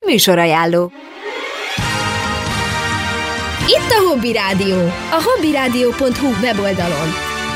Műsorajánló. Itt a Hobby Rádió, a hobbyradio.hu weboldalon.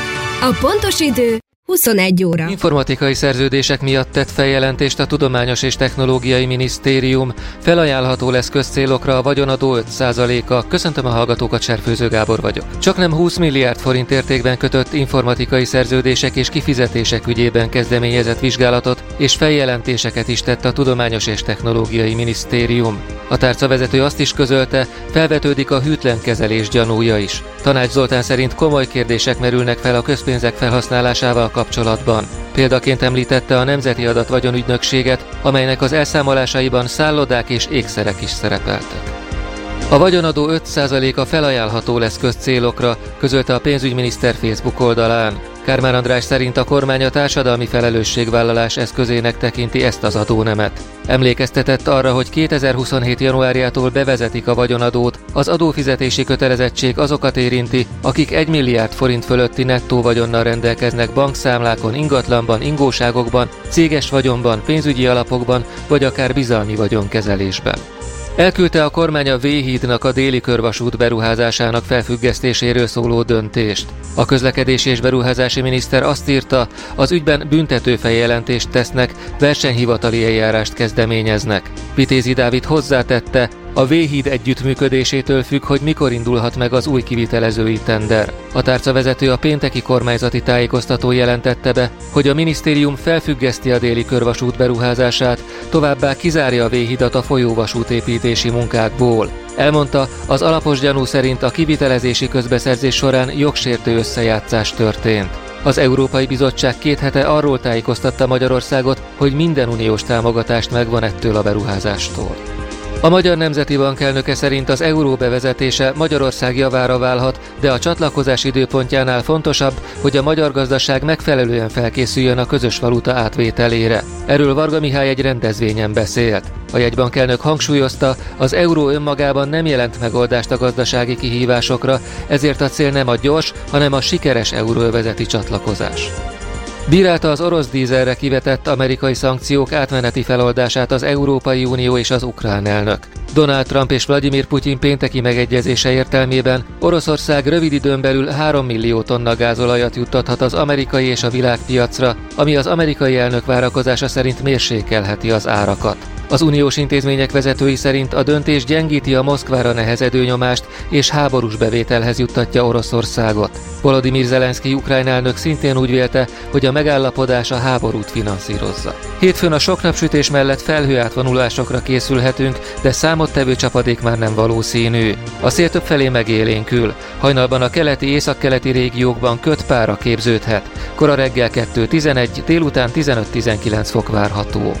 A pontos idő 21 óra. Informatikai szerződések miatt tett feljelentést a Tudományos és Technológiai Minisztérium. Felajánlható lesz közcélokra a vagyonadó 5%-a. Köszöntöm a hallgatókat, Serfőző Gábor vagyok. Csaknem 20 milliárd forint értékben kötött informatikai szerződések és kifizetések ügyében kezdeményezett vizsgálatot és feljelentéseket is tett a Tudományos és Technológiai Minisztérium. A tárcavezető azt is közölte, felvetődik a hűtlen kezelés gyanúja is. Tanács Zoltán szerint komoly kérdések merülnek fel a közpénzek felhasználásával kapcsolatban. Példaként említette a Nemzeti Adatvagyonügynökséget, amelynek az elszámolásaiban szállodák és ékszerek is szerepeltek. A vagyonadó 5%-a felajánlható lesz közcélokra, közölte a pénzügyminiszter Facebook oldalán. Kármán András szerint a kormány a társadalmi felelősségvállalás eszközének tekinti ezt az adónemet. Emlékeztetett arra, hogy 2027. januárjától bevezetik a vagyonadót, az adófizetési kötelezettség azokat érinti, akik 1 milliárd forint fölötti nettó vagyonnal rendelkeznek bankszámlákon, ingatlanban, ingóságokban, céges vagyonban, pénzügyi alapokban vagy akár bizalmi vagyonkezelésben. Elküldte a kormány a V-hídnak a déli körvasút beruházásának felfüggesztéséről szóló döntést. A közlekedési és beruházási miniszter azt írta, az ügyben büntető feljelentést tesznek, versenyhivatali eljárást kezdeményeznek. Vitézi Dávid hozzátette, a V-híd együttműködésétől függ, hogy mikor indulhat meg az új kivitelezői tender. A tárcavezető a pénteki kormányzati tájékoztató jelentette be, hogy a minisztérium felfüggeszti a déli körvasút beruházását, továbbá kizárja a V-hidat a folyóvasútépítési munkákból. Elmondta, az alapos gyanú szerint a kivitelezési közbeszerzés során jogsértő összejátszás történt. Az Európai Bizottság 2 hete arról tájékoztatta Magyarországot, hogy minden uniós támogatást megvon ettől a beruházástól. A Magyar Nemzeti Bank elnöke szerint az euró bevezetése Magyarország javára válhat, de a csatlakozás időpontjánál fontosabb, hogy a magyar gazdaság megfelelően felkészüljön a közös valuta átvételére. Erről Varga Mihály egy rendezvényen beszélt. A jegybank elnök hangsúlyozta, az euró önmagában nem jelent megoldást a gazdasági kihívásokra, ezért a cél nem a gyors, hanem a sikeres euróövezeti csatlakozás. Bírálta az orosz dízelre kivetett amerikai szankciók átmeneti feloldását az Európai Unió és az ukrán elnök. Donald Trump és Vladimir Putyin pénteki megegyezése értelmében Oroszország rövid időn belül 3 millió tonna gázolajat juttathat az amerikai és a világpiacra, ami az amerikai elnök várakozása szerint mérsékelheti az árakat. Az uniós intézmények vezetői szerint a döntés gyengíti a Moszkvára nehezedő nyomást és háborús bevételhez juttatja Oroszországot. Volodymyr Zelenszky ukrán elnök szintén úgy vélte, hogy a megállapodás a háborút finanszírozza. Hétfőn a sok napsütés mellett felhőátvonulásokra készülhetünk, de számottevő csapadék már nem valószínű. A szél többfelé megélénkül. Hajnalban a keleti-északkeleti régiókban kötpára képződhet. Kora reggel 2-11, délután 15-19 fok várható.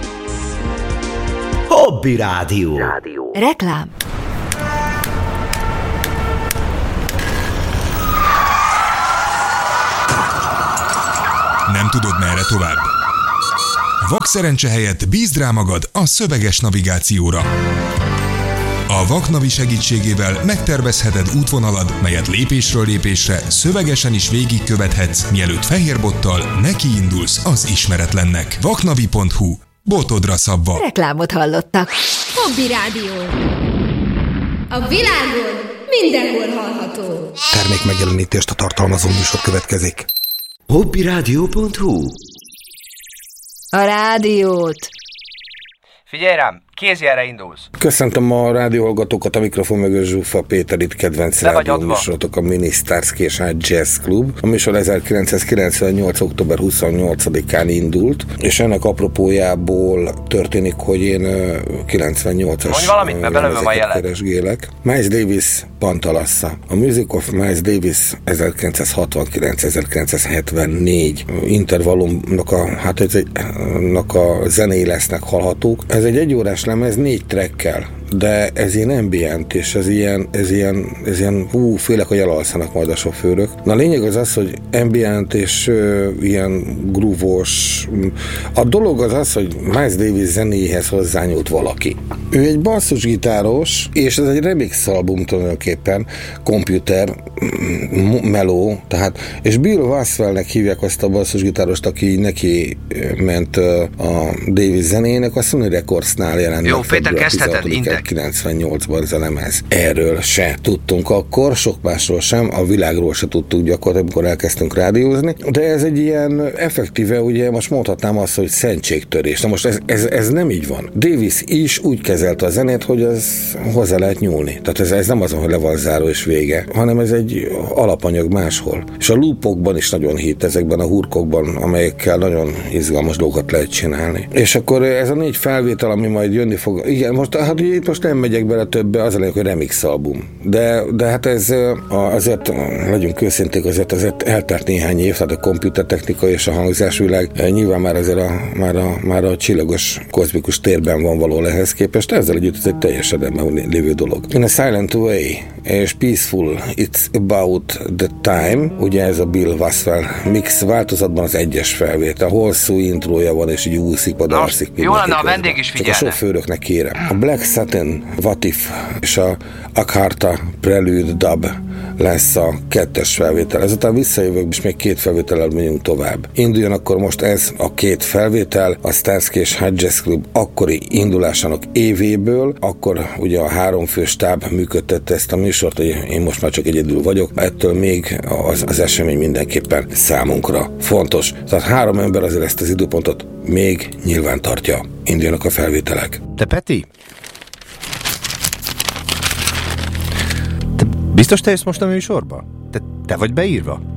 Hobby Rádió. Reklám. Nem tudod, merre tovább? Vakszerencse helyett bízd rá magad a szöveges navigációra. A Vaknavi segítségével megtervezheted útvonalad, melyet lépésről lépésre szövegesen is végigkövethetsz, mielőtt fehérbottal nekiindulsz az ismeretlennek. Vaknavi.hu. Botodra szabva. Reklámot hallottak. Hobby Rádió. A világon mindenhol hallható. Termék megjelenítést a tartalmazó műsor következik. hobbyradio.hu. A rádiót. Figyelj rám, kézjelre indulsz. Köszöntöm a rádióhallgatókat, a mikrofon mögött Zsuffa Péter, itt kedvenc rádióműsorotok a Minisztárszki és Jazz Club. A műsor 1998. október 28-án indult, és ennek apropójából történik, hogy én 98-as lemezeket keresgélek. Miles Davis, Pantalassa. A Music of Miles Davis 1969-1974 intervallumnak a zenéi lesznek hallhatók. Ez egy egyórás lemez 4 trackkel de ez ilyen ambient, és ez ilyen félek, hogy elalszanak majd a sofőrök. Na a lényeg az, hogy ambient és ilyen groove-os. A dolog az, hogy Miles Davis zenéhez hozzányúlt valaki. Ő egy basszusgitáros, és ez egy remix album tulajdonképpen, computer, meló, tehát, és Bill Waswellnek hívják azt a basszusgitárost, aki neki ment a Davis zenének, a Sony Recordsnál jelent. Jó, Péter, kezdheted, 98-ban ez a lemez. Erről se tudtunk akkor, sok másról sem, a világról se tudtuk gyakorlatilag, amikor elkezdtünk rádiózni, de ez egy ilyen effektíve, ugye most mondhatnám azt, hogy szentségtörés. Na most ez nem így van. Davis is úgy kezelte a zenét, hogy az hozzá lehet nyúlni. Tehát ez nem az, hogy le van záró és vége, hanem ez egy alapanyag máshol. És a loopokban is nagyon hit, ezekben a hurkokban, amelyekkel nagyon izgalmas dolgokat lehet csinálni. És akkor ez a 4 felvétel, ami majd jönni fog, igen, hát ugye itt most nem megyek bele többe, az a lényeg, hogy remix album. De hát ez azért, legyünk őszinték, azért eltelt néhány év, tehát a komputertechnika és a hangzásvilág nyilván már azért már a csillagos kozmikus térben van való ehhez képest, ezzel együtt ez egy teljes edemben lévő dolog. In a Silent Way és Peaceful It's About the Time, ugye ez a Bill Waswell mix változatban az 1-es felvétel, hosszú intrója van, és így úszik, darszik. Jó lenne, a vendég is figyelne. Csak a sofőröknek kérem. A Black Satin, What If és a Akharta Prelude Dub lesz a 2-es felvétel. Ezután visszajövök, és még 2 felvétellel megyünk tovább. Induljon akkor most ez a 2 felvétel, a Starsky és Hutch Jazz Club akkori indulásának évéből, akkor ugye a 3 fő stáb működtette ezt a műsort, hogy én most már csak egyedül vagyok, ettől még az esemény mindenképpen számunkra fontos. Tehát 3 ember azért ezt az időpontot még nyilván tartja. Induljanak a felvételek. Te Peti? Biztos te jössz most a műsorba? Te vagy beírva?